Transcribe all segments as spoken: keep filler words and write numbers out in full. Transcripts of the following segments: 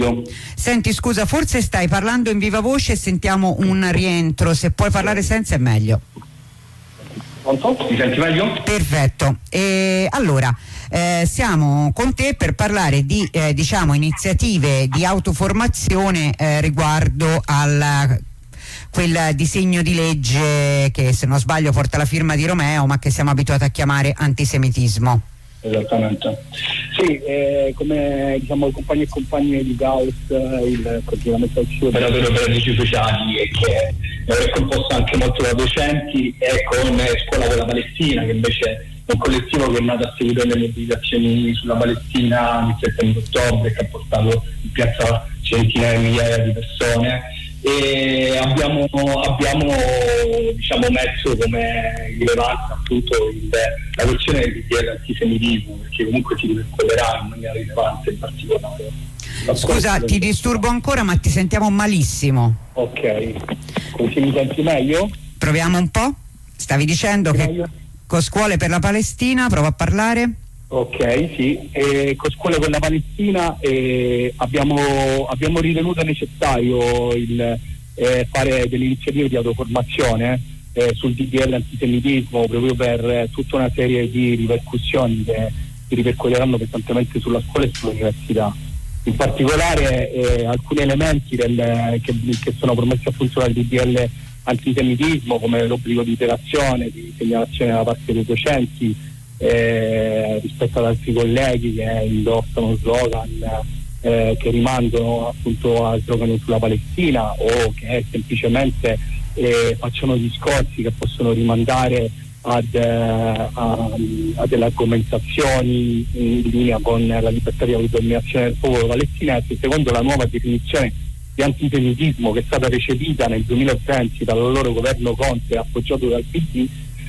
Senti, scusa, forse stai parlando in viva voce e sentiamo un rientro, se puoi parlare senza è meglio. Pronto? Mi senti meglio? Perfetto. E allora eh, siamo con te per parlare di eh, diciamo iniziative di autoformazione eh, riguardo al quel disegno di legge che, se non sbaglio, porta la firma di Romeo, ma che siamo abituati a chiamare antisemitismo. Esattamente. Sì, eh, come diciamo compagni e compagne di Gauss, il coordinamento del operatore operativi sociali, e che è composto anche molto da docenti, e con Scuola per la Palestina, che invece è un collettivo che è nato a seguito delle mobilitazioni sulla Palestina il settembre ottobre, che ha portato in piazza centinaia di migliaia di persone. E abbiamo, abbiamo diciamo messo come rilevanza appunto il, la questione del antisemitismo, perché comunque si ripercuoterà in maniera rilevante, in particolare. Scusa, ti disturbo ancora, ma ti sentiamo malissimo. Ok, così mi senti meglio? Proviamo un po'. Stavi dicendo che meglio? Con Scuole per la Palestina, prova a parlare. Ok, sì, e con Scuole per la Palestina eh, abbiamo, abbiamo ritenuto necessario il, eh, fare delle iniziative di autoformazione eh, sul D D L antisemitismo, proprio per eh, tutta una serie di ripercussioni che si ripercuoteranno pesantemente sulla scuola e sull'università. In particolare eh, alcuni elementi del, che, che sono promessi appunto dal D D L antisemitismo, come l'obbligo di iterazione, di segnalazione da parte dei docenti, Eh, rispetto ad altri colleghi che indossano slogan eh, che rimandano appunto a slogan sulla Palestina, o che semplicemente eh, facciano discorsi che possono rimandare ad, eh, a, a delle argomentazioni in linea con la libertà di autodeterminazione del popolo palestinese, secondo la nuova definizione di antisemitismo che è stata recepita nel duemilaventi dall'allora governo Conte, appoggiato dal P D.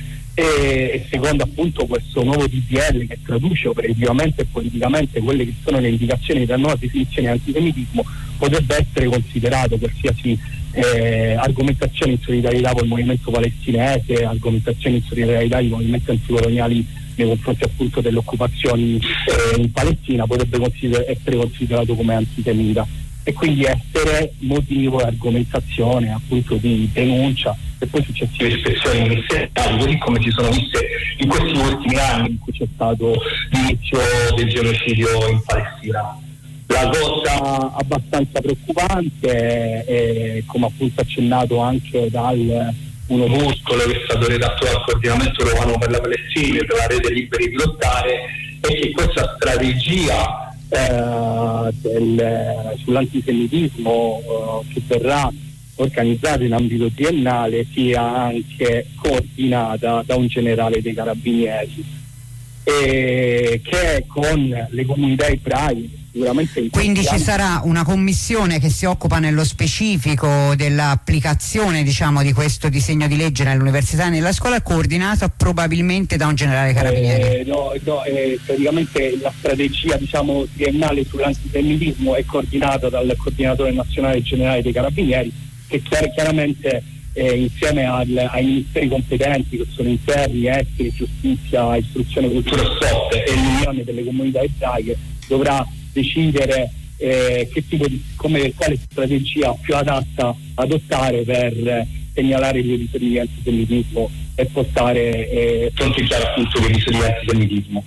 E secondo appunto questo nuovo D D L, che traduce operativamente e politicamente quelle che sono le indicazioni della nuova definizione di antisemitismo, potrebbe essere considerato qualsiasi eh, argomentazione in solidarietà con il movimento palestinese, argomentazioni in solidarietà con i movimenti anticoloniali nei confronti appunto delle occupazioni eh, in Palestina, potrebbe consider- essere considerato come antisemita, e quindi essere motivo e argomentazione appunto di denuncia e poi successive ispezioni ministeriali, così come si sono viste in questi ultimi anni in cui c'è stato l'inizio del genocidio in Palestina. La cosa abbastanza preoccupante è, come appunto accennato anche dal un opuscolo che è stato redatto dal coordinamento romano per la Palestina e dalla rete Liberi di Lottare, è che questa strategia Eh, del, sull'antisemitismo eh, che verrà organizzata in ambito triennale sia anche coordinata da un generale dei carabinieri, e che con le comunità ebraiche sicuramente. Quindi ci sarà una commissione che si occupa nello specifico dell'applicazione, diciamo, di questo disegno di legge nell'università e nella scuola, coordinata probabilmente da un generale carabinieri. Eh, no, no, eh, praticamente la strategia, diciamo, triennale sull'antisemitismo è coordinata dal coordinatore nazionale generale dei carabinieri, che chiar- chiaramente eh, insieme al, ai ministeri competenti, che sono interni, esteri, giustizia, istruzione, cultura e sport, e l'unione delle comunità ebraiche, dovrà decidere eh, che tipo di, come, quale strategia più adatta adottare per eh, segnalare gli episodi di antisemitismo e portare eh, fronteggiare appunto gli episodi di antisemitismo.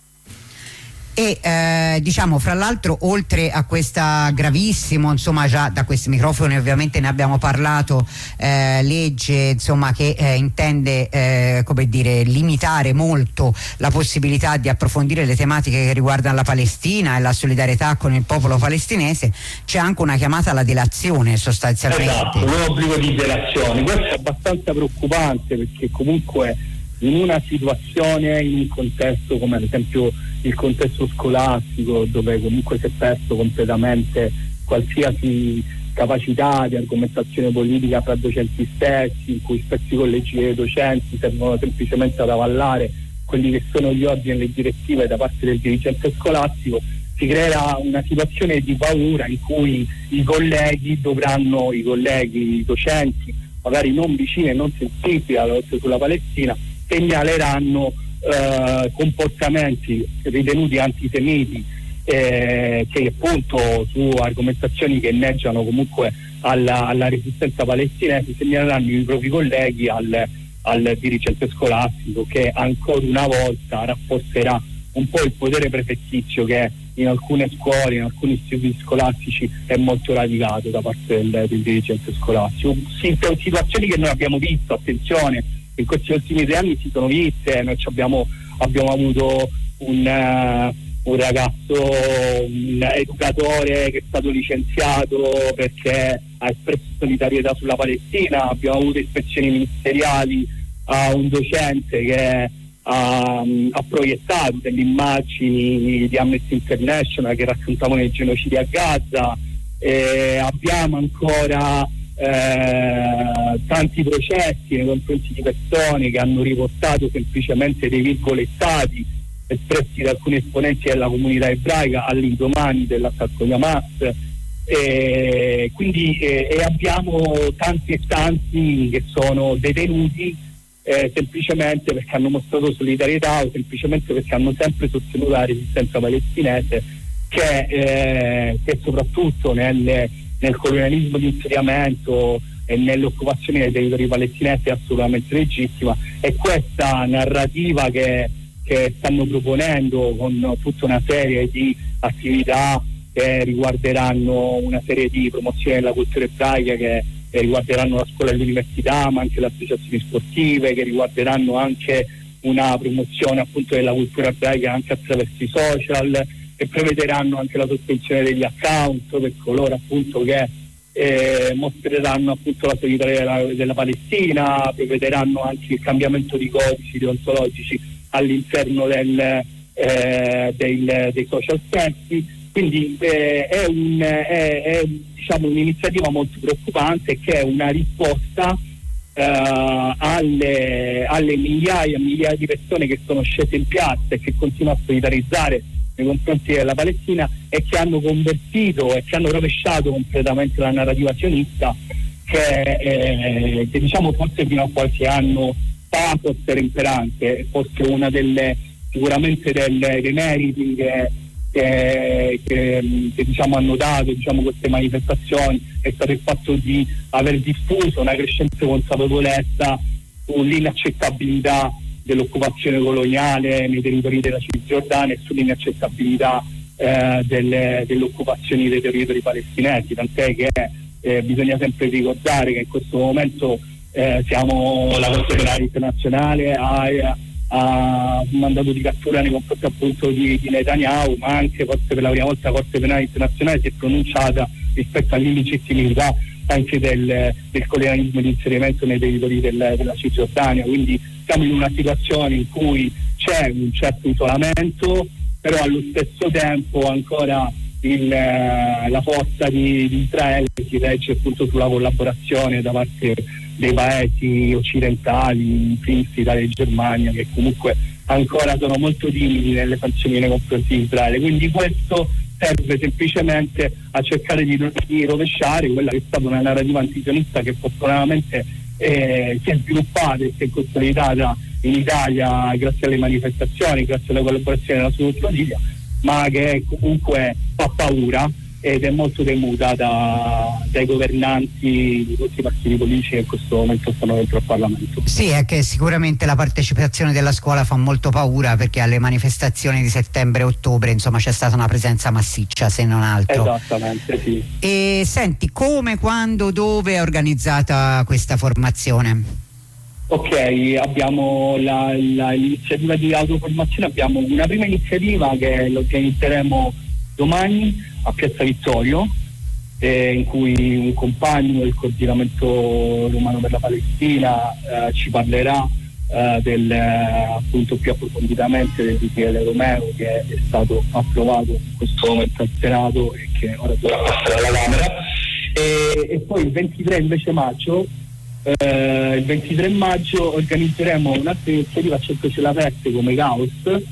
E eh, diciamo, fra l'altro, oltre a questa gravissimo, insomma, già da questi microfoni ovviamente ne abbiamo parlato, eh, legge insomma che eh, intende eh, come dire limitare molto la possibilità di approfondire le tematiche che riguardano la Palestina e la solidarietà con il popolo palestinese, c'è anche una chiamata alla delazione sostanzialmente. Esatto, un obbligo di delazione. Questo è abbastanza preoccupante, perché comunque in una situazione, in un contesto come ad esempio il contesto scolastico, dove comunque si è perso completamente qualsiasi capacità di argomentazione politica tra docenti stessi, in cui stessi collegi dei docenti servono semplicemente ad avallare quelli che sono gli ordini e le direttive da parte del dirigente scolastico, si crea una situazione di paura in cui i colleghi dovranno, i colleghi i docenti, magari non vicini e non sensibili alla lotta sulla Palestina, segnaleranno eh, comportamenti ritenuti antisemiti eh, che appunto su argomentazioni che inneggiano comunque alla, alla resistenza palestinese segnaleranno i propri colleghi al, al dirigente scolastico, che ancora una volta rafforzerà un po' il potere prefettizio che in alcune scuole, in alcuni istituti scolastici è molto radicato da parte del, del dirigente scolastico. Sì, sono situazioni che noi abbiamo visto, attenzione, in questi ultimi tre anni si sono viste. Noi abbiamo, abbiamo avuto un, uh, un ragazzo, un educatore che è stato licenziato perché ha espresso solidarietà sulla Palestina, abbiamo avuto ispezioni ministeriali a un docente che ha, ha proiettato delle immagini di Amnesty International che raccontavano i genocidi a Gaza, e abbiamo ancora eh, tanti processi nei confronti di persone che hanno riportato semplicemente dei virgolettati espressi da alcuni esponenti della comunità ebraica all'indomani dell'attacco di Hamas. E quindi eh, e abbiamo tanti e tanti che sono detenuti eh, semplicemente perché hanno mostrato solidarietà o semplicemente perché hanno sempre sostenuto la resistenza palestinese, che, eh, che soprattutto nel, nel colonialismo di insediamento e nell'occupazione dei territori palestinesi è assolutamente legittima. E questa narrativa che, che stanno proponendo con tutta una serie di attività che riguarderanno una serie di promozioni della cultura ebraica, che, che riguarderanno la scuola e l'università, ma anche le associazioni sportive, che riguarderanno anche una promozione appunto della cultura ebraica anche attraverso i social, che prevederanno anche la sospensione degli account per coloro appunto che eh, mostreranno appunto la solidarietà della, della Palestina, prevederanno anche il cambiamento di codici deontologici all'interno del, eh, del, dei social service. Quindi eh, è, un, è, è diciamo, un'iniziativa molto preoccupante, che è una risposta eh, alle, alle migliaia e migliaia di persone che sono scese in piazza e che continuano a solidarizzare nei confronti della Palestina, e che hanno convertito e che hanno rovesciato completamente la narrativa sionista, che, eh, che diciamo forse fino a qualche anno fa fosse imperante, fosse una delle sicuramente delle, dei meriti che Che, che, che diciamo hanno dato diciamo, queste manifestazioni è stato il fatto di aver diffuso una crescente consapevolezza sull'inaccettabilità dell'occupazione coloniale nei territori della Cisgiordania e sull'inaccettabilità eh, delle, delle occupazioni dei territori palestinesi, tant'è che eh, bisogna sempre ricordare che in questo momento eh, siamo la Corte Penale Internazionale a ha un mandato di cattura nei confronti appunto di, di Netanyahu, ma anche forse per la prima volta la Corte Penale Internazionale si è pronunciata rispetto all'illegittimità anche del, del colonialismo di inserimento nei territori del, della Cisgiordania. Quindi siamo in una situazione in cui c'è un certo isolamento, però allo stesso tempo ancora il, la forza di, di Israele si regge appunto sulla collaborazione da parte dei paesi occidentali, in primis Italia e Germania, che comunque ancora sono molto timidi nelle sanzioni nei confronti di Israele. Quindi questo serve semplicemente a cercare di, di rovesciare quella che è stata una narrativa antisionista che fortunatamente eh, si è sviluppata e si è consolidata in Italia grazie alle manifestazioni, grazie alla collaborazione della società civile, ma che comunque fa paura ed è molto temuta da, dai governanti di tutti i partiti politici che in questo momento stanno dentro al Parlamento. Sì, è che sicuramente la partecipazione della scuola fa molto paura, perché alle manifestazioni di settembre e ottobre insomma c'è stata una presenza massiccia, se non altro. Esattamente, sì. E senti, come, quando, dove è organizzata questa formazione? Ok, abbiamo la, la, l'iniziativa di autoformazione, abbiamo una prima iniziativa che lo organizzeremo domani a Piazza Vittorio, eh, in cui un compagno del coordinamento romano per la Palestina eh, ci parlerà eh, del, appunto più approfonditamente del D P L Romeo, che è stato approvato in questo momento al Senato e che ora dovrà passare alla Camera. E, e poi il ventitré invece maggio eh, il ventitré maggio organizzeremo un'altra iniziativa a Centro Aperte come Caos,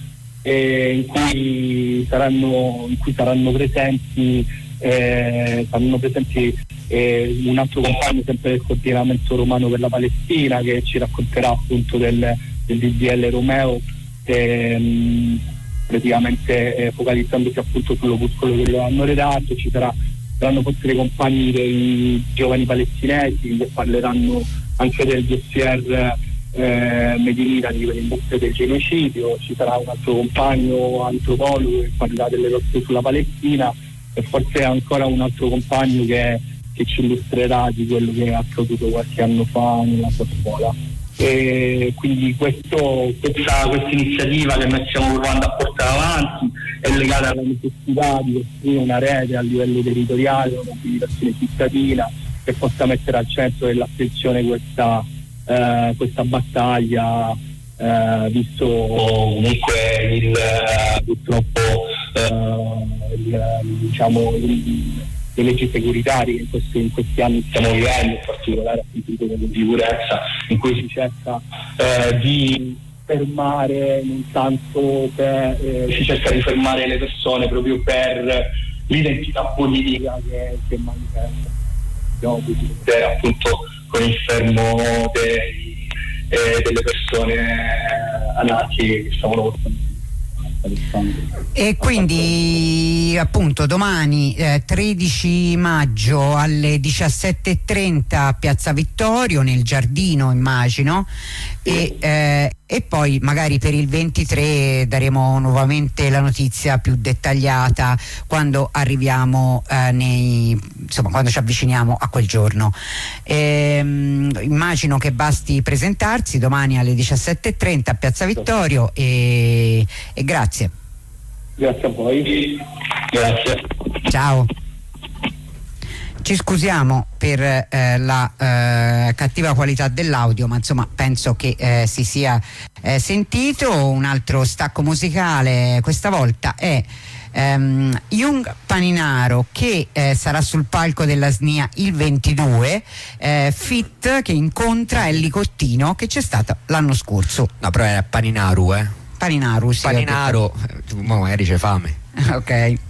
Eh, in cui saranno in cui saranno presenti eh, saranno presenti eh, un altro compagno sempre del coordinamento romano per la Palestina, che ci racconterà appunto del, del D D L Romeo, ehm, praticamente eh, focalizzandosi appunto sull'opuscolo che lo hanno redatto. Ci sarà, saranno forse dei compagni dei giovani palestinesi che parleranno anche del dossier eh, Medinita di quell'industria del genocidio. Ci sarà un altro compagno antropologo che parlerà delle lotte sulla Palestina, e forse ancora un altro compagno che, che ci illustrerà di quello che è accaduto qualche anno fa nella sua scuola. E quindi questo, questa, questa iniziativa che noi stiamo provando a portare avanti è legata alla necessità di costruire una rete a livello territoriale, una mobilitazione cittadina che possa mettere al centro dell'attenzione questa, eh, questa battaglia, eh, visto comunque il, purtroppo eh, il, diciamo il, le leggi securitarie che in questi, in questi anni stiamo vivendo, in particolare appunto di sicurezza, in cui si cerca eh, di fermare non tanto per, eh, si cerca di fermare le persone proprio per l'identità politica che, che manifesta, no? Appunto con il fermo dei, eh, delle persone anarchiche che stavano portando. E quindi appunto domani eh, tredici maggio alle diciassette e trenta a Piazza Vittorio, nel giardino immagino, e, eh, e poi magari per il ventitré daremo nuovamente la notizia più dettagliata quando arriviamo eh, nei, insomma quando ci avviciniamo a quel giorno. Ehm, immagino che basti presentarsi domani alle diciassette e trenta a Piazza Vittorio, e, e grazie. Grazie a voi. Grazie. Ciao. Ci scusiamo per eh, la eh, cattiva qualità dell'audio, ma insomma penso che eh, si sia eh, sentito. Un altro stacco musicale questa volta è Um, Jung Paninaro, che eh, sarà sul palco della S N I A il ventidue, eh, Fit che incontra Elli Cottino, che c'è stata l'anno scorso. No, però era Paninaru, eh Paninaru, sì, Paninaro, magari c'è fame. Ok.